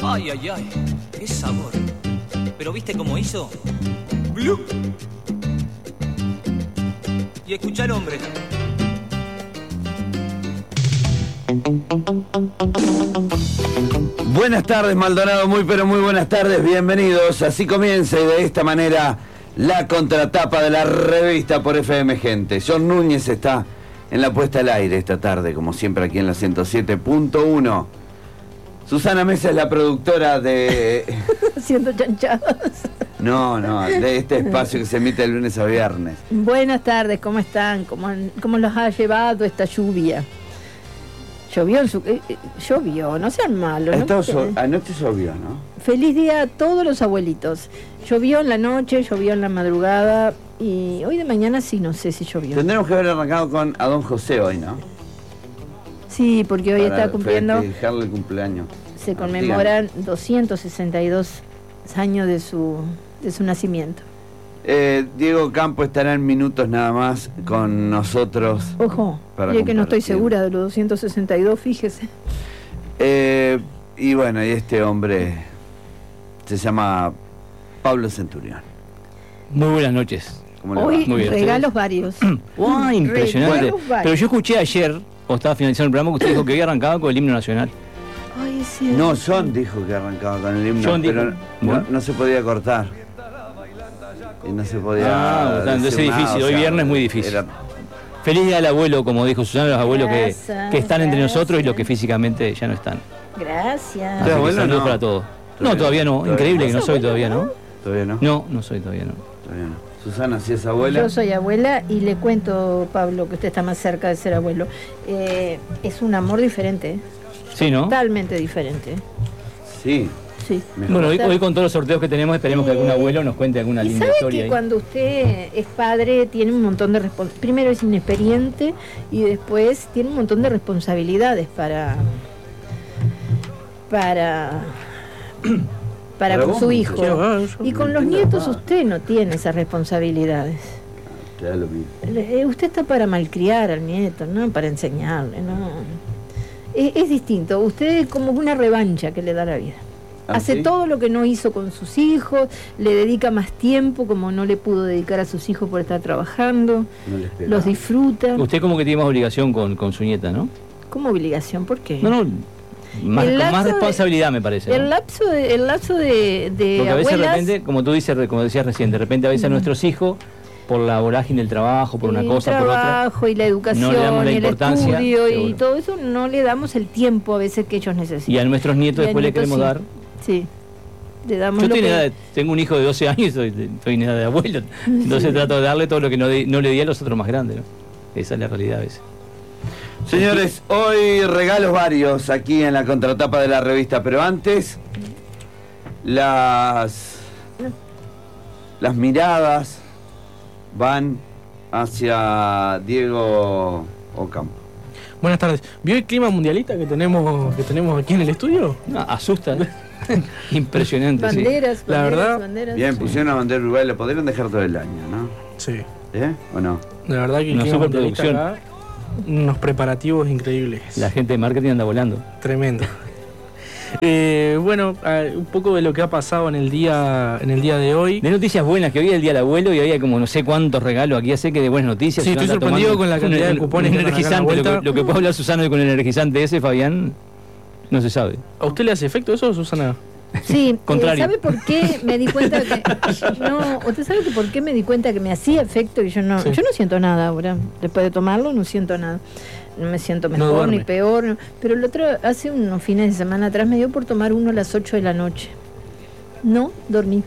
Ay, ay, ay, qué sabor. ¿Pero viste cómo hizo? ¡Blum! Y escuchá al hombre. Buenas tardes, Maldonado, muy pero muy buenas tardes, bienvenidos. Así comienza y de esta manera la contratapa de la revista por FM Gente. John Núñez está en la puesta al aire esta tarde, como siempre aquí en la 107.1. Susana Mesa es la productora de... Haciendo chanchadas. No, de este espacio que se emite de lunes a viernes. Buenas tardes, ¿cómo están? ¿Cómo los ha llevado esta lluvia? Llovió, no sean malos. Anoche llovió, ¿no? Feliz día a todos los abuelitos. Llovió en la noche, llovió en la madrugada y hoy de mañana sí, no sé si llovió. Tendremos que haber arrancado con a don José hoy, ¿no? Sí, porque hoy está cumpliendo... Festejarle el cumpleaños. Se conmemoran 262 años de su nacimiento. Diego Campo estará en minutos nada más con nosotros. Ojo, y que no estoy segura de los 262, fíjese. Y bueno, y este hombre se llama Pablo Centurión. Muy buenas noches. Hoy regalos varios. ¡Wow! Impresionante. Pero yo escuché ayer, o estaba finalizando el programa, que usted dijo que había arrancado con el himno nacional. Ay, sí. No, John dijo que arrancaba con el himno, pero no se podía cortar. Y no se podía... entonces es difícil, hoy viernes es muy difícil. Feliz día al abuelo, como dijo Susana, los abuelos que están entre nosotros y los que físicamente ya no están. Gracias. Así que saludos para todos. No, todavía no. Increíble que no soy todavía, ¿no? ¿Todavía no? No soy todavía, no. Todavía no. Susana, ¿sí es abuela? Yo soy abuela y le cuento, Pablo, que usted está más cerca de ser abuelo. Es un amor diferente. Sí, ¿no? Totalmente diferente. Sí. Sí. Bueno, hoy con todos los sorteos que tenemos esperemos que algún abuelo nos cuente alguna linda historia. Que cuando usted es padre tiene un montón de responsabilidades. Primero es inexperiente y después tiene un montón de responsabilidades para con su hijo. Y con los nietos usted no tiene esas responsabilidades. Usted está para malcriar al nieto, no para enseñarle, no. Es distinto. Usted es como una revancha que le da la vida. Hace todo lo que no hizo con sus hijos, le dedica más tiempo como no le pudo dedicar a sus hijos por estar trabajando, los disfruta. Usted como que tiene más obligación con su nieta, ¿no? ¿Cómo obligación? ¿Por qué? Con más responsabilidad me parece, ¿no? El lapso de porque a veces abuelas, de repente, como tú dices, como decías recién, de repente a veces a nuestros hijos, por la vorágine del trabajo, por una cosa, por otra, el trabajo y la educación, no le damos la y el importancia, estudio seguro. Y todo eso, no le damos el tiempo a veces que ellos necesitan. Y a nuestros nietos después le queremos dar. Sí, le damos. Yo tengo un hijo de 12 años y estoy en edad de abuelo, entonces trato de darle todo lo que no le di a los otros más grandes, ¿no? Esa es la realidad a veces. Señores, hoy regalos varios aquí en la contratapa de la revista, pero antes las miradas van hacia Diego Ocampo. Buenas tardes. ¿Vio el clima mundialista que tenemos aquí en el estudio? No, asusta, ¿no? Impresionante, banderas, sí. La verdad, banderas. Bien, pusieron una bandera uruguaya, la podrían dejar todo el año, ¿no? Sí. ¿O no? La verdad que el clima mundialista acá, unos preparativos increíbles. La gente de marketing anda volando. Tremendo. Bueno, un poco de lo que ha pasado en el día de hoy. De noticias buenas, que hoy es el día del abuelo y había como no sé cuántos regalos aquí, hace que de buenas noticias. Sí, estoy sorprendido con la cantidad de cupones que energizante, lo que puede hablar Susana hoy con el energizante ese, Fabián, no se sabe. ¿A usted le hace efecto eso, Susana? Sí, contrario. ¿sabe por qué me di cuenta que usted sabe que por qué me di cuenta que me hacía efecto y yo no siento nada ahora, después de tomarlo no siento nada. No me siento mejor ni peor, pero el otro hace unos fines de semana atrás me dio por tomar uno a las 8 de la noche. No dormí.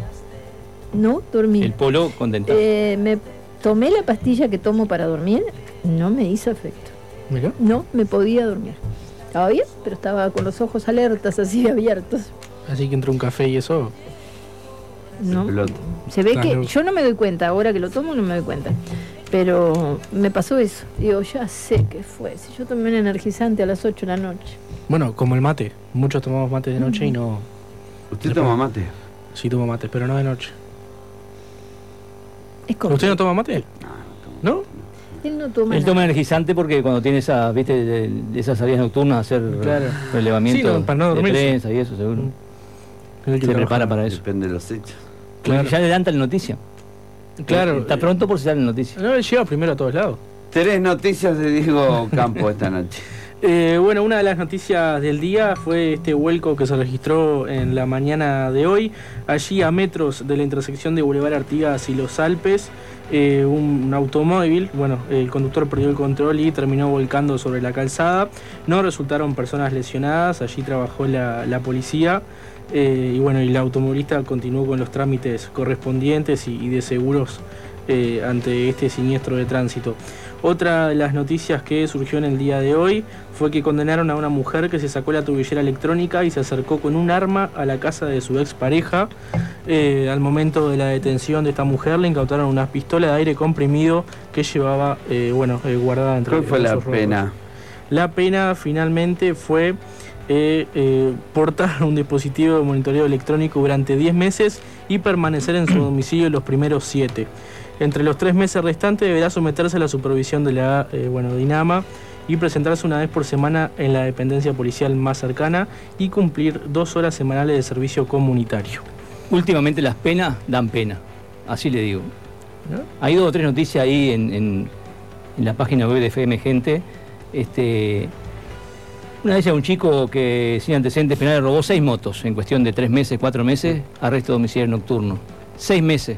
El polo contentado. Me tomé la pastilla que tomo para dormir, no me hizo efecto. ¿Mira? No me podía dormir. Estaba bien, pero estaba con los ojos alertas, así abiertos. Así que entre un café y eso. No. Se ve que yo no me doy cuenta, ahora que lo tomo no me doy cuenta. Pero me pasó eso. Digo, ya sé qué fue. Si yo tomé un energizante a las 8 de la noche. Bueno, como el mate. Muchos tomamos mate de noche y no... ¿Usted toma mate? Sí, tomo mate, pero no de noche. Es como... ¿Usted no toma mate? No. Él no toma Él nada. toma energizante porque cuando tiene esas, ¿viste? De esas salidas nocturnas, hacer Claro. relevamiento Sí, no, para no de dormirse. prensa y eso, seguro. El que Se trabaja. prepara para eso. Depende de los hechos. Claro. Ya le dan tal noticia. Claro. Está pronto por si sale la noticia. No, él llega primero a todos lados. 3 noticias de Diego Campo esta noche. Bueno, una de las noticias del día fue este vuelco que se registró en la mañana de hoy, allí a metros de la intersección de Boulevard Artigas y Los Alpes, un automóvil, bueno, el conductor perdió el control y terminó volcando sobre la calzada. No resultaron personas lesionadas, allí trabajó la policía y bueno, y el automovilista continuó con los trámites correspondientes y de seguros ante este siniestro de tránsito. Otra de las noticias que surgió en el día de hoy fue que condenaron a una mujer que se sacó la tobillera electrónica y se acercó con un arma a la casa de su expareja. Al momento de la detención de esta mujer le incautaron unas pistolas de aire comprimido que llevaba guardada entre ¿Cuál fue la sus ropas. pena? La pena finalmente fue portar un dispositivo de monitoreo electrónico durante 10 meses y permanecer en su domicilio los primeros 7. Entre los 3 meses restantes deberá someterse a la supervisión de la DINAMA y presentarse una vez por semana en la dependencia policial más cercana y cumplir 2 horas semanales de servicio comunitario. Últimamente las penas dan pena, así le digo. ¿No? Hay 2 o 3 noticias ahí en la página web de FM Gente. Una de ellas, un chico que sin antecedentes penales robó 6 motos en cuestión de 3 meses, 4 meses, arresto domiciliario nocturno. 6 meses.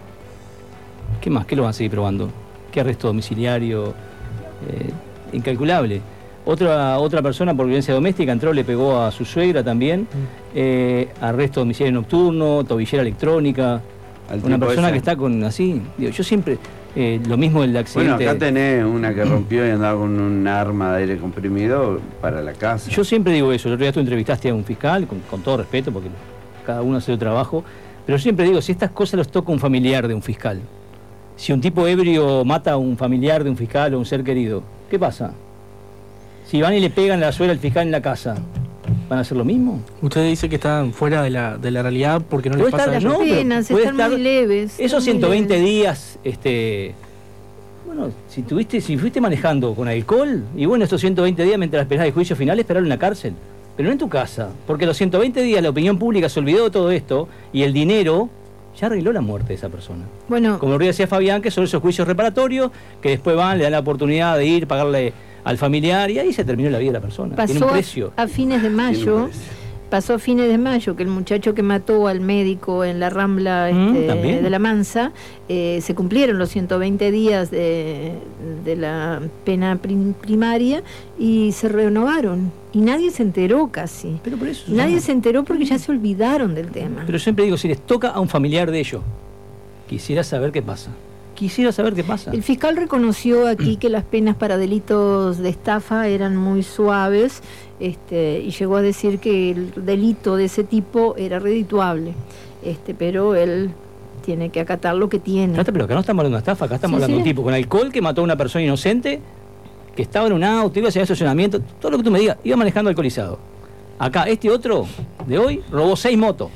¿Qué más? ¿Qué lo van a seguir probando? ¿Qué arresto domiciliario? Incalculable. Otra persona por violencia doméstica entró, le pegó a su suegra también. Arresto domiciliario nocturno, tobillera electrónica. Al Una tipo persona ese. que está con así. Digo, yo siempre, lo mismo del accidente. Bueno, acá tenés una que rompió y andaba con un arma de aire comprimido para la casa. Yo siempre digo eso. El otro día tú entrevistaste a un fiscal, con todo respeto, porque cada uno hace su trabajo. Pero yo siempre digo, si estas cosas los toca un familiar de un fiscal, si un tipo ebrio mata a un familiar de un fiscal o un ser querido, ¿qué pasa? Si van y le pegan la suela al fiscal en la casa, ¿van a hacer lo mismo? Usted dice que están fuera de la realidad porque no les Puede pasa estar, a ellos. no, pero Penas, puede están muy leves. Esos están muy 120 leves. días, bueno, si fuiste manejando con alcohol, y bueno, estos 120 días mientras esperás el juicio final, esperarlo en la cárcel. Pero no en tu casa, porque los 120 días la opinión pública se olvidó de todo esto y el dinero ya arregló la muerte de esa persona. Bueno, Como lo decía Fabián, que son esos juicios reparatorios que después le dan la oportunidad de ir, pagarle al familiar y ahí se terminó la vida de la persona. Tiene pasó un precio. a fines de Tiene un mayo. precio. Pasó a fines de mayo que el muchacho que mató al médico en la Rambla también. de La Mansa, se cumplieron los 120 días de la pena primaria y se renovaron. Y nadie se enteró casi. Pero por eso. Nadie se enteró porque ya se olvidaron del tema. Pero siempre digo, si les toca a un familiar de ellos, quisiera saber qué pasa. Quisiera saber qué pasa. El fiscal reconoció aquí que las penas para delitos de estafa eran muy suaves, y llegó a decir que el delito de ese tipo era redituable, pero él tiene que acatar lo que tiene. Pero acá no estamos hablando de una estafa, acá estamos Sí, hablando de un sí. tipo con alcohol que mató a una persona inocente, que estaba en un auto, iba hacia el estacionamiento, todo lo que tú me digas, iba manejando alcoholizado. Acá, este otro de hoy robó 6 motos.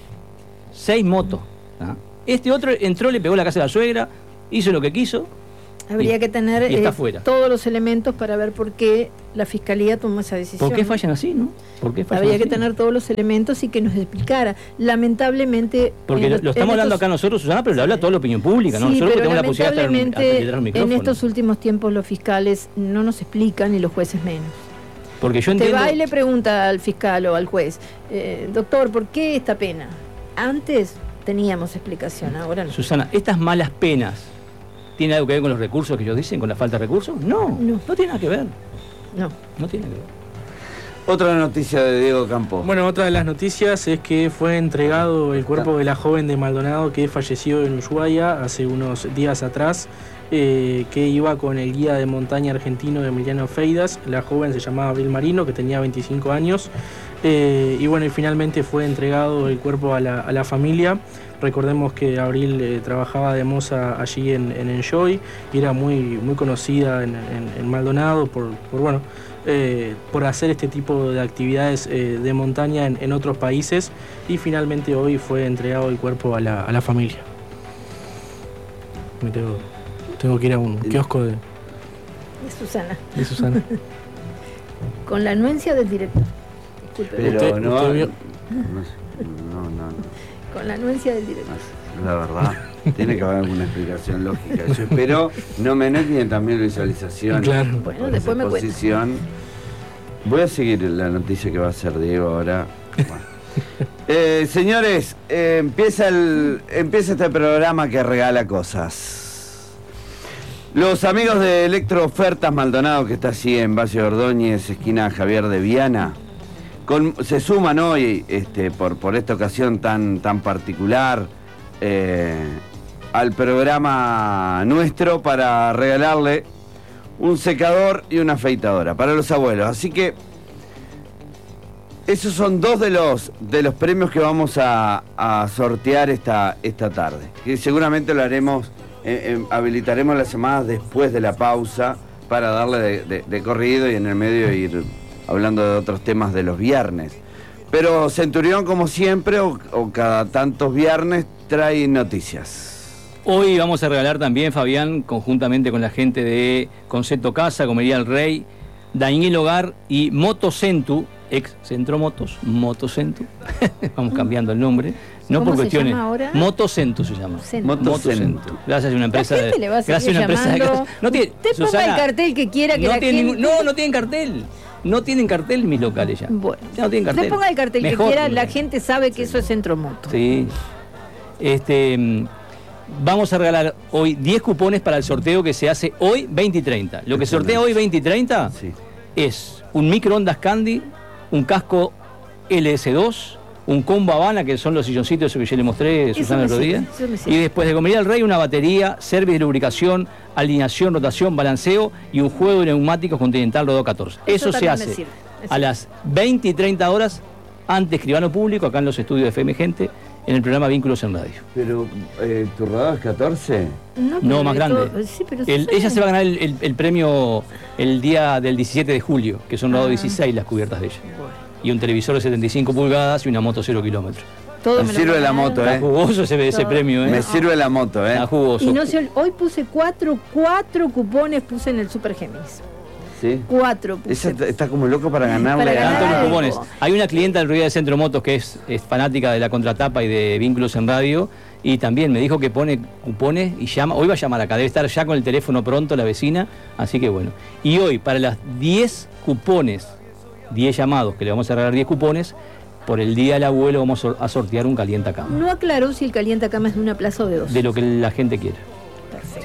6 motos. ¿Ah? Este otro entró, le pegó a la casa de la suegra, hizo lo que quiso. Habría que tener y está fuera. todos los elementos para ver por qué la fiscalía tomó esa decisión. ¿Por qué fallan así, no? ¿Por qué fallan Habría así? que tener todos los elementos y que nos explicara. Lamentablemente... Porque lo estamos hablando acá nosotros, Susana, pero lo habla toda la opinión pública, ¿no? Sí, Nosotros que pero tenemos la posibilidad de estar lamentablemente detrás de un micrófono. en estos últimos tiempos los fiscales no nos explican y los jueces menos. Porque yo Te entiendo... va y le pregunta al fiscal o al juez, doctor, ¿por qué esta pena? Antes teníamos explicación, ahora no. Susana, estas malas penas, ¿tiene algo que ver con los recursos que ellos dicen, con la falta de recursos? No, No. no tiene nada que ver. No. No tiene que ver. Otra noticia de Diego Campo. Bueno, otra de las noticias es que fue entregado el cuerpo de la joven de Maldonado que falleció en Ushuaia hace unos días atrás, que iba con el guía de montaña argentino Emiliano Feidas. La joven se llamaba Abril Marino, que tenía 25 años. Y bueno, y finalmente fue entregado el cuerpo a la familia. Recordemos que Abril trabajaba de moza allí en Enjoy y era muy conocida en Maldonado por hacer este tipo de actividades de montaña en otros países, y finalmente hoy fue entregado el cuerpo a la familia. Tengo que ir a un kiosco de... De Susana. Con la anuencia del director. Disculpe. Pero no. Con la anuencia del director. La verdad, tiene que haber alguna explicación lógica. Yo espero no me tienen también visualización. Claro. Bueno, después me cuento. Voy a seguir la noticia que va a hacer Diego ahora. Bueno. Señores, empieza este programa que regala cosas. Los amigos de Electroofertas Maldonado, que está así en Valle Ordóñez, esquina Javier de Viana, se suman hoy por esta ocasión tan particular al programa nuestro para regalarle un secador y una afeitadora para los abuelos. Así que esos son dos de los premios que vamos a sortear esta tarde, que seguramente lo haremos, habilitaremos las llamadas después de la pausa para darle de corrido y en el medio ir hablando de otros temas de los viernes. Pero Centurión, como siempre, o cada tantos viernes, trae noticias. Hoy vamos a regalar también, Fabián, conjuntamente con la gente de Concepto Casa, Comería El Rey, Daniel Hogar y Motocentu, ex Centro Motos, Motocentu. Vamos cambiando el nombre. No ¿Cómo por cuestiones. se llama ahora? Motocentu se llama. Motocentu. Gracias a una empresa. La gente le va a seguir llamando. No tiene, Usted ponga el cartel que quiera que no la tiene gente... no tienen cartel. No tienen cartel mis locales ya. Bueno, ya no tienen cartel. usted ponga el cartel Mejor, que quiera, la gente sabe que eso es Centro Moto. Sí. Vamos a regalar hoy 10 cupones para el sorteo que se hace hoy 20 y 30. Lo que sortea hoy 20 y 30 es un microondas Candy, un casco LS2, un combo Habana, que son los silloncitos que yo le mostré, Susana, el otro día. Y después de Comería El Rey, una batería, service de lubricación, alineación, rotación, balanceo y un juego de neumáticos Continental Rodó 14. Eso se hace a las 20 y 30 horas ante Escribano Público, acá en los estudios de FM Gente, en el programa Vínculos en Radio. Pero, ¿tu rodado es 14? No, más grande. Sí, pero Ella se va a ganar el premio el día del 17 de julio, que son rodado 16 las cubiertas de ella. Bueno. Y un televisor de 75 pulgadas y una moto 0 kilómetros. Me sirve la moto, Está jugoso ese premio, Me sirve la moto, Está jugoso. Y no sé, hoy puse cuatro cupones puse en el Super Géminis. ¿Sí? 4 puse. Ella está como loco para ganarle Para ganar Tanto los algo. cupones. Hay una clienta del Río de Centro Motos que es fanática de la contratapa y de Vínculos en Radio, y también me dijo que pone cupones y llama. Hoy va a llamar acá, debe estar ya con el teléfono pronto la vecina, así que bueno. Y hoy, para las 10 cupones, 10 llamados, que le vamos a regalar 10 cupones, por el Día del Abuelo vamos a sortear un calientacama. No aclaró si el calientacama es de una plaza o de dos. De lo que la gente quiera. Perfecto. Si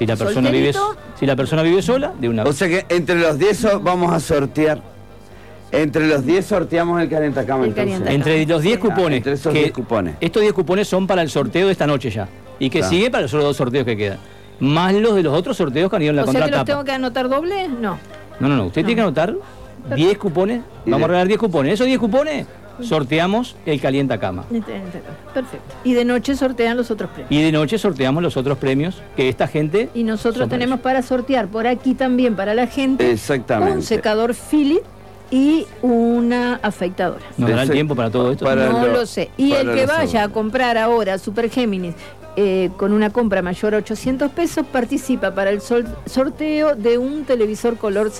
la persona vive sola, de una. O sea que entre los 10 vamos a sortear. Entre los 10 sorteamos el calentacama. El entonces. calentacama. Entre los 10 cupones. Entre esos que 10 cupones. Estos 10 cupones son para el sorteo de esta noche ya. Y que Claro. sigue para los otros 2 sorteos que quedan. Más los de los otros sorteos que han ido en la O sea que los contratapa. tengo que anotar doble, no. No. Usted tiene que anotar 10 cupones. Vamos a regalar 10 cupones. Esos 10 cupones sorteamos el calientacama. Perfecto. Y de noche sortean los otros premios. Y de noche sorteamos los otros premios que esta gente. Y nosotros son tenemos para sortear por aquí también para la gente Exactamente. un secador Philips y una afeitadora. ¿Nos dará el tiempo para todo esto? No lo sé. Y para el que los vaya a abuelos. comprar ahora Super Géminis con una compra mayor a 800 pesos participa para el sorteo de un televisor color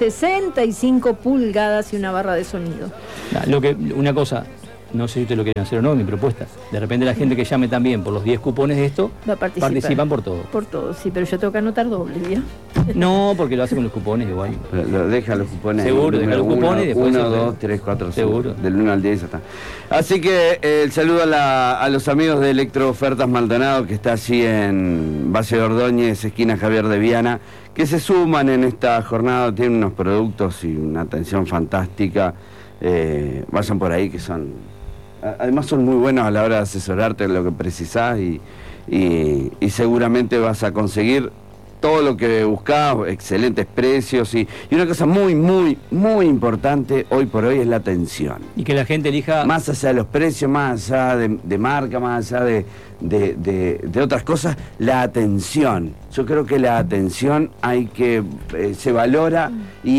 65 pulgadas y una barra de sonido. Una cosa, no sé si ustedes lo quieren hacer o no, mi propuesta. De repente la gente que llame también por los 10 cupones de esto, Va a participar. participan por todo. Por todo, sí, pero yo tengo que anotar doble, ¿vio? No, porque lo hace con los cupones igual. Deja los cupones. Seguro, deja los cupones y después 1, sortea. 2, 3, 4, Seguro. Del 1 al 10 ya está. Así que el saludo a los amigos de Electroofertas Maldonado, que está allí en Valle de Ordóñez, esquina Javier de Viana, que se suman en esta jornada, tienen unos productos y una atención fantástica. Vayan por ahí, que son... Además son muy buenos a la hora de asesorarte en lo que precisás y seguramente vas a conseguir todo lo que buscás, excelentes precios y una cosa muy, muy, muy importante hoy por hoy es la atención. Y que la gente elija... Más allá de los precios, más allá de marca, más allá de otras cosas, la atención. Yo creo que la atención se valora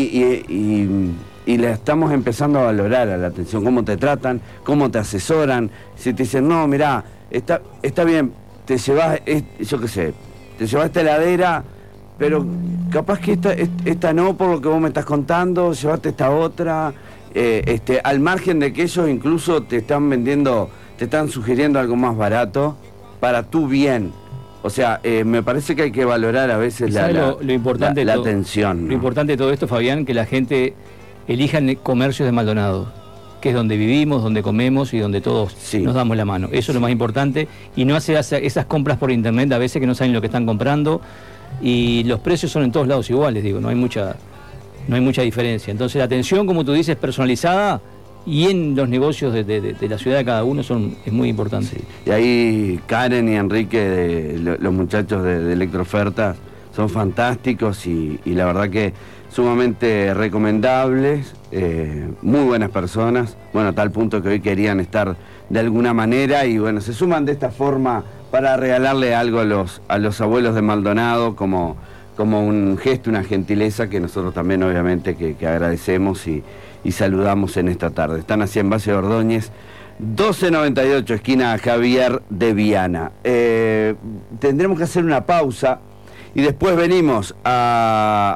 y la estamos empezando a valorar a la atención, cómo te tratan, cómo te asesoran. Si te dicen, no, mirá, está bien, te llevas, yo qué sé, te llevas esta heladera pero capaz que esta no, por lo que vos me estás contando, llevate esta otra, al margen de que ellos incluso te están vendiendo, te están sugiriendo algo más barato para tu bien. O sea, me parece que hay que valorar a veces la atención, ¿no? Lo importante de todo esto, Fabián, que la gente elija comercios de Maldonado, que es donde vivimos, donde comemos y donde todos nos damos la mano. Eso es lo más importante, y no hacer esas compras por internet a veces que no saben lo que están comprando, y los precios son en todos lados iguales, digo, no hay mucha diferencia. Entonces la atención, como tú dices, personalizada, y en los negocios de la ciudad de cada uno es muy importante. Sí. Y ahí Karen y Enrique, los muchachos de Electrofertas, son fantásticos y la verdad que sumamente recomendables, muy buenas personas, bueno, a tal punto que hoy querían estar de alguna manera y bueno, se suman de esta forma para regalarle algo a los abuelos de Maldonado como un gesto, una gentileza que nosotros también obviamente que agradecemos y saludamos en esta tarde. Están así en Base de Ordóñez, 1298, esquina Javier de Viana. Tendremos que hacer una pausa y después venimos a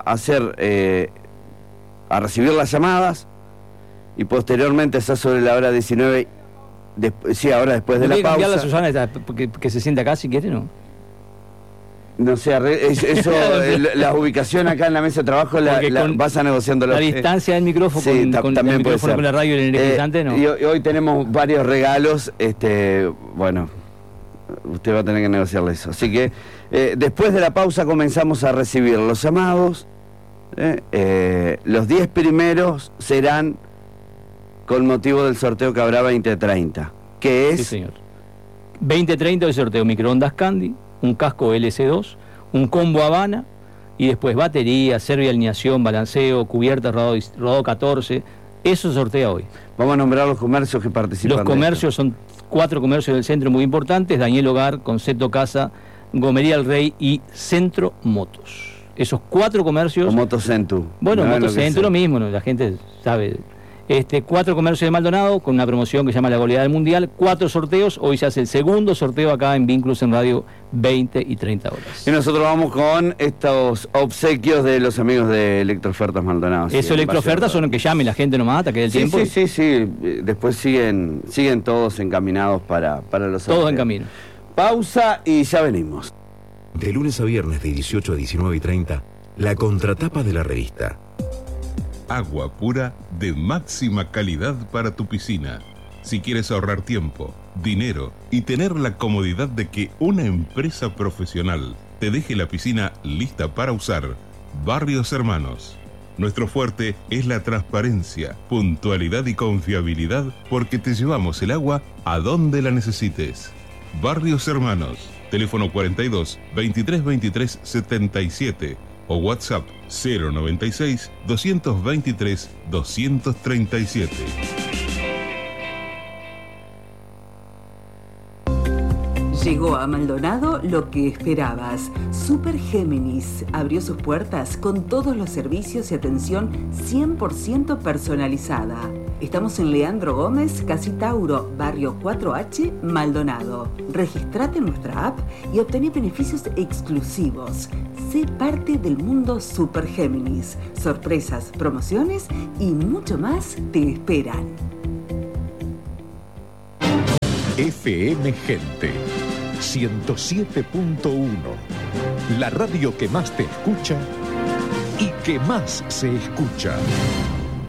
recibir las llamadas y posteriormente está sobre la hora 19. Ahora después de la pausa. ¿Cambiarla, Susana, que se sienta acá si quiere, no? No sé, eso, la ubicación acá en la mesa de trabajo vas a negociando la distancia del micrófono, sí, con el micrófono, con la radio y el energizante, ¿no? Y hoy tenemos varios regalos, bueno, usted va a tener que negociarle eso. Así que después de la pausa comenzamos a recibir los llamados. Los 10 primeros serán con motivo del sorteo que habrá 2030, que es... Sí, señor. 2030 el sorteo microondas Candy, un casco LC2, un combo Habana, y después batería, serbia, alineación, balanceo, cubierta, rodado 14. Eso sortea hoy. Vamos a nombrar los comercios que participan. Los comercios son 4 comercios del centro muy importantes: Daniel Hogar, Concepto Casa, Gomería El Rey y Centro Motos. Esos 4 comercios... O Motocentro. Bueno, Motocentro lo mismo, ¿no? La gente sabe... 4 comercios de Maldonado con una promoción que se llama La Goleada del Mundial, 4 sorteos. Hoy se hace el segundo sorteo acá en Vínculos en Radio, 20 y 30 horas. Y nosotros vamos con estos obsequios de los amigos de Electrofertas Maldonado. Eso, Electrofertas son los que llamen la gente nomás hasta que dé el tiempo. Sí. Después siguen todos encaminados para los sorteos. Todos en camino. Pausa y ya venimos. De lunes a viernes de 18 a 19 y 30, la contratapa de la revista. Agua pura de máxima calidad para tu piscina. Si quieres ahorrar tiempo, dinero y tener la comodidad de que una empresa profesional te deje la piscina lista para usar, Barrios Hermanos. Nuestro fuerte es la transparencia, puntualidad y confiabilidad, porque te llevamos el agua a donde la necesites. Barrios Hermanos, teléfono 42 23 23 77 o WhatsApp 096 223 237. Llegó a Maldonado lo que esperabas. Super Géminis abrió sus puertas con todos los servicios y atención 100% personalizada. Estamos en Leandro Gómez, Casi Tauro, barrio 4H, Maldonado. Registrate en nuestra app y obtené beneficios exclusivos. Sé parte del mundo Super Géminis. Sorpresas, promociones y mucho más te esperan. FM Gente 107.1, la radio que más te escucha y que más se escucha.